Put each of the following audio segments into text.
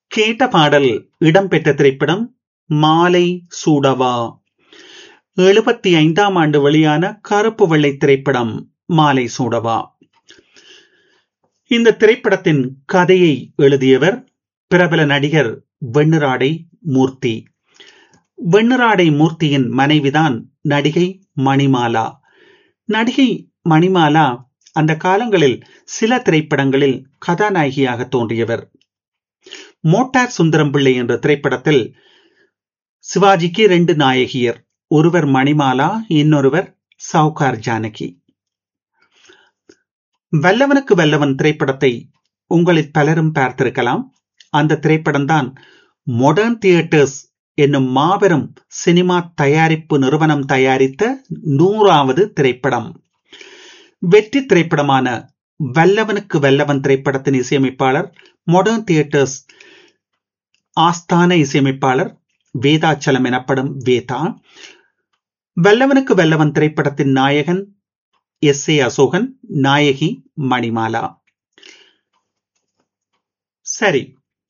கேட்ட பாடல் இடம்பெற்ற திரைப்படம் மாலை சூடவா. 75ஆம் ஆண்டு வெளியான கருப்பு வெள்ளை திரைப்படம் மாலை சூடவா. இந்த திரைப்படத்தின் கதையை எழுதியவர் பிரபல நடிகர் வெண்ணிராடை மூர்த்தி. வெண்ணிராடை மூர்த்தியின் மனைவிதான் நடிகை மணிமாலா. நடிகை மணிமாலா அந்த காலங்களில் சில திரைப்படங்களில் கதாநாயகியாக தோன்றியவர். மோட்டார் சுந்தரம் பிள்ளை என்ற திரைப்படத்தில் சிவாஜிக்கு 2 நாயகியர், ஒருவர் மணிமாலா, இன்னொருவர் சவுகார் ஜானகி. வல்லவனுக்கு வல்லவன் திரைப்படத்தை உங்களில் பலரும் பார்த்திருக்கலாம். அந்த திரைப்படம்தான் மாடர்ன் தியேட்டர்ஸ் என்னும் மாபெரும் சினிமா தயாரிப்பு நிறுவனம் தயாரித்த 100வது திரைப்படம். வெற்றி திரைப்படமான வல்லவனுக்கு வல்லவன் திரைப்படத்தின் இசையமைப்பாளர் மாடர்ன் தியேட்டர்ஸ் ஆஸ்தான இசையமைப்பாளர் வேதாச்சலம் எனப்படும் வேதா. வல்லவனுக்கு வல்லவன் திரைப்படத்தின் நாயகன் S.A. அசோகன், நாயகி மணிமாலா. சரி,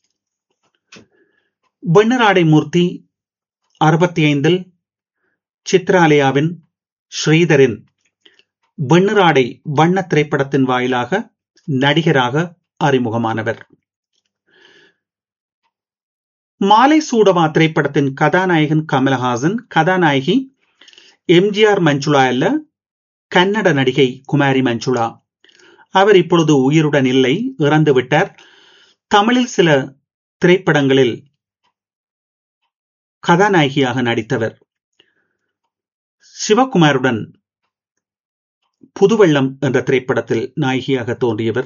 வெண்ணிராடை மூர்த்தி 65இல் சித்ராலயாவின் ஸ்ரீதரின் வெண்ணிராடை வண்ண திரைப்படத்தின் வாயிலாக நடிகராக அறிமுகமானவர். மாலை சூடவா திரைப்படத்தின் கதாநாயகன் கமலஹாசன், கதாநாயகி எம்ஜிஆர் மஞ்சுளா அல்ல, கன்னட நடிகை குமாரி மஞ்சுளா. அவர் இப்பொழுது உயிருடன் இல்லை, இறந்து விட்டார். தமிழில் சில திரைப்படங்களில் கதாநாயகியாக நடித்தவர். சிவகுமாருடன் புதுவெள்ளம் என்ற திரைப்படத்தில் நாயகியாக தோன்றியவர்.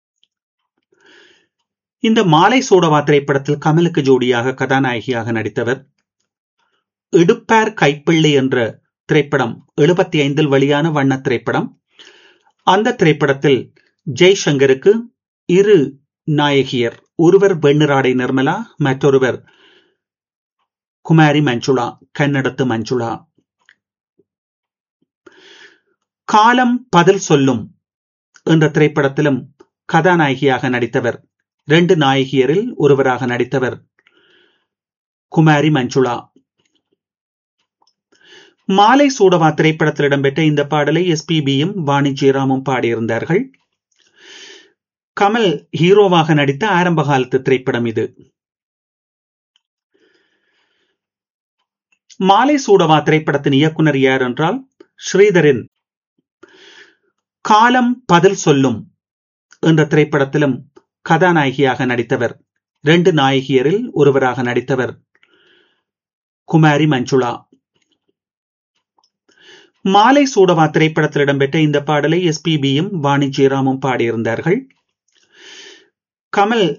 இந்த மாலை சூடவா திரைப்படத்தில் கமலுக்கு ஜோடியாக கதாநாயகியாக நடித்தவர். இடுப்பார் கைப்பிள்ளை என்ற திரைப்படம் 75இல் வெளியான வண்ண திரைப்படம். அந்த திரைப்படத்தில் ஜெய்சங்கருக்கு 2 நாயகியர், ஒருவர் வெண்ணிராடை நிர்மலா, மற்றொருவர் குமாரி மஞ்சுளா, கன்னடத்து மஞ்சுளா. காலம் பதில் சொல்லும் என்ற திரைப்படத்திலும் கதாநாயகியாக நடித்தவர். 2 நாயகியரில் ஒருவராக நடித்தவர் குமாரி மஞ்சுளா. மாலை சூடவா திரைப்படத்தில் இடம்பெற்ற இந்த பாடலை SPBயும் வாணி ஜெயராமும் பாடியிருந்தார்கள். கமல் ஹீரோவாக நடித்த ஆரம்ப காலத்து திரைப்படம் இது. மாலை சூடவா திரைப்படத்தின் இயக்குனர் யார் என்றால் ஸ்ரீதரின் காலம் பதில் சொல்லும் என்ற திரைப்படத்திலும் கதாநாயகியாக நடித்தவர். 2 நாயகியரில் ஒருவராக நடித்தவர் குமாரி மஞ்சுளா. மாலை சூடவா திரைப்படத்தில் இடம்பெற்ற இந்த பாடலை SPBயும் வாணி ஜெயராமும் பாடியிருந்தார்கள். கமல்